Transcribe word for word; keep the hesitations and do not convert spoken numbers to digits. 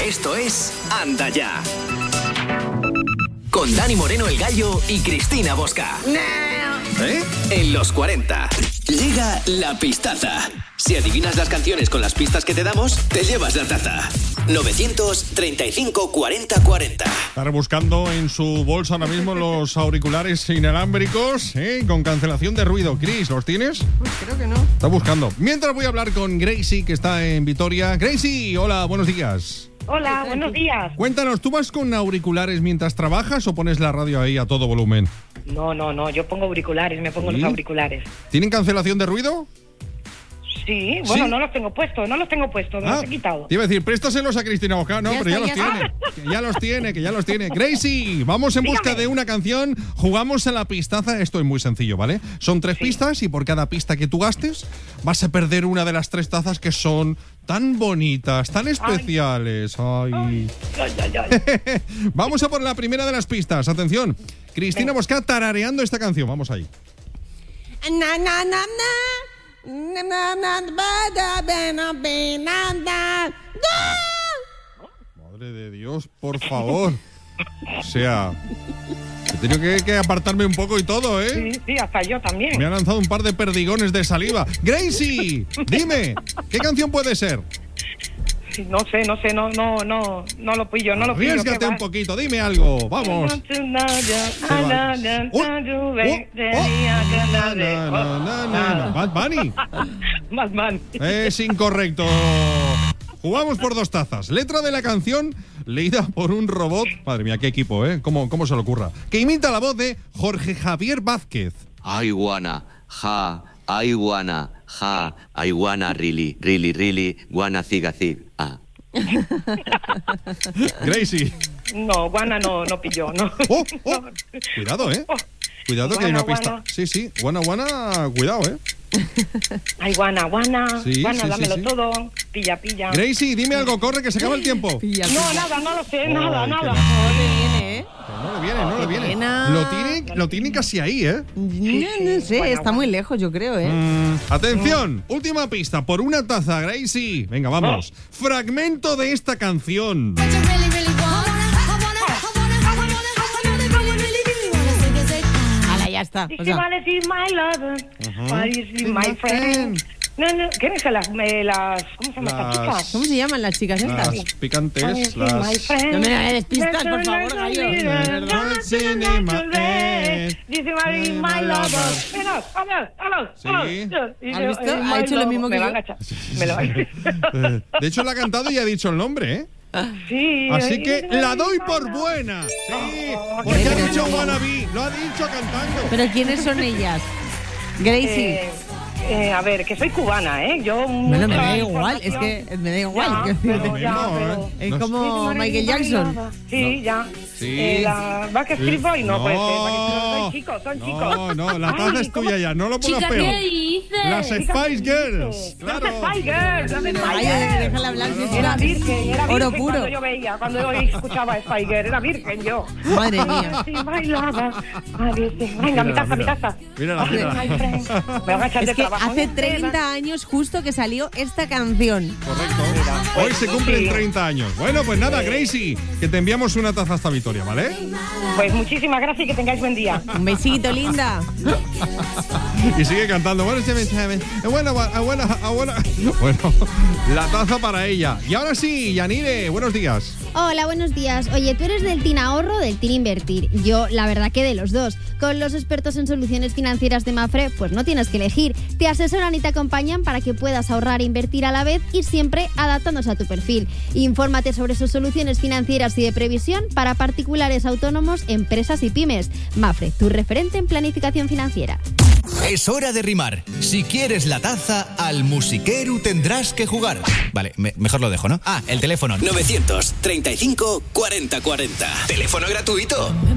Esto es Anda Ya. Con Dani Moreno el Gallo y Cristina Bosca. ¿Eh? En los cuarenta. Llega la pistaza. Si adivinas las canciones con las pistas que te damos, te llevas la taza. novecientos treinta y cinco cuarenta cuarenta. Estar buscando en su bolsa ahora mismo los auriculares inalámbricos, ¿eh? Con cancelación de ruido. Cris, ¿los tienes? Pues creo que no. Está buscando. Mientras voy a hablar con Gracie, que está en Vitoria. Gracie, hola, buenos días. Hola, buenos días. Cuéntanos, ¿tú vas con auriculares mientras trabajas o pones la radio ahí a todo volumen? No, no, no, yo pongo auriculares, me pongo ¿Sí? los auriculares. ¿Tienen cancelación de ruido? Sí, bueno, ¿Sí? no los tengo puestos, no los tengo puestos, me Ah, los he quitado. Te iba a decir, préstaselos a Cristina Bosca. No, Ya pero ya está, los ya tiene. Que ya los tiene, que ya los tiene. Gracie, vamos en busca Dígame. de una canción. Jugamos a la pistaza. Esto es muy sencillo, ¿vale? Son tres Sí. pistas y por cada pista que tú gastes vas a perder una de las tres tazas que son tan bonitas, tan especiales. Ay. Ay, ay, ay. Vamos a por la primera de las pistas. Atención. Cristina Bosca tarareando esta canción. Vamos ahí. Na, na, na, na. Na, na, na, ba, da, be, na, be, na, da. Da. Madre de Dios, por favor. O sea, he tenido que, que apartarme un poco y todo, ¿eh? Sí, sí, hasta yo también. Me ha lanzado un par de perdigones de saliva. Gracie, dime, ¿qué canción puede ser? Sí, no sé, no sé, no, no, no, no lo pillo, no lo pillo. Arriésgate ¿qué un va? poquito, dime algo, vamos. Oh, Bad Bunny. Más man. Es incorrecto. Jugamos por dos tazas. Letra de la canción leída por un robot. Madre mía, qué equipo, ¿eh? ¿Cómo, cómo se le ocurra? Que imita la voz de Jorge Javier Vázquez. I wanna, ja, I wanna, ja, I wanna really, really, really, wanna ziga zig. Ah. Gracie. No, guana no, no pilló, no. Oh, oh. Cuidado, ¿eh? Cuidado que hay una Guana, pista. guana. Sí, sí. Guana, guana. Cuidado, ¿eh? Ay, guana, guana, Sí, guana, sí, sí, dámelo sí. todo. Pilla, pilla. Gracie, dime algo, corre, que se acaba el tiempo. Pilla, No, pilla. nada, no lo sé, Ay, nada, qué nada. No le viene, ¿eh? No le viene, no le Qué viene. pena. Lo tiene, lo tiene casi ahí, ¿eh? No, sí. no sé, Bueno, está bueno. muy lejos, yo creo, ¿eh? Mm, atención, última pista, por una taza, Gracie. Venga, vamos. Fragmento de esta canción. Ala, ya está. If O you sea, wanna see my lover, or you see my friend. No, no, ¿qué es las, eh, las, ¿cómo se llaman Las- estas chicas? ¿cómo se llaman las chicas estas? Las picantes, Or you see my las... friend. No me des pistas, por favor, gallo. This is my lover. Mira, vamos, vamos, Sí. vamos. ¿Has visto? Ha hecho lo mismo Me que va a yo. agachar. Me lo va a Eh, De hecho, la ha cantado y ha dicho el nombre, ¿eh? Sí. Así que la doy por buena. Sí, porque ha dicho wannabe, lo ha dicho cantando. ¿Pero quiénes son ellas? Gracie. Eh, eh, a ver, que soy cubana, ¿eh? Yo Bueno, me mucha da igual, es información. que me da igual. Ya, quiero pero decirte. ya, No, pero- ¿eh? Es No sé. como Michael Jackson. Sí, ya. Sí. Eh, la Backstreet Boy no, No. puede ser. Backstreet Boy, son chicos, son chicos. No, no, la Ay, taza es ¿cómo? tuya ya, no lo pongas Chica, peor. ¿qué dices? Las Spice Girls, Las claro. Spice Girls, las Pero Spice vaya, Girls. déjala hablar, si es Era una- virgen, era virgen oro puro. cuando yo veía, cuando yo escuchaba a Spice Girls, era virgen yo. Madre mía. Sí, bailaba. Ay, sí. Venga, mi taza, mi taza. Mírala, Ay, mírala. my friend. Me voy a agachar Es de que trabajo. hace treinta años justo que salió esta canción. Correcto. Hoy se cumplen Sí. treinta años. Bueno, pues nada, Gracie, que te enviamos una taza hasta Vitoria, ¿vale? Pues muchísimas gracias y que tengáis buen día. Un besito, linda. Y sigue cantando. Bueno, se me sabe. Bueno, bueno, bueno, bueno. Bueno, la taza para ella. Y ahora sí, Yanire, buenos días. Hola, buenos días. Oye, ¿tú eres del Team Ahorro o del Team Invertir? Yo, la verdad que de los dos. Con los expertos en soluciones financieras de Mafre, pues no tienes que elegir. Te asesoran y te acompañan para que puedas ahorrar e invertir a la vez y siempre adaptándose a tu perfil. Infórmate sobre sus soluciones financieras y de previsión para particulares, autónomos, empresas y pymes. Mafre, tu referente en planificación financiera. Es hora de rimar. Si quieres la taza, al musiquero tendrás que jugar. Vale, me- mejor lo dejo, ¿no? Ah, el teléfono. novecientos treinta y cinco cuarenta cuarenta. Teléfono gratuito.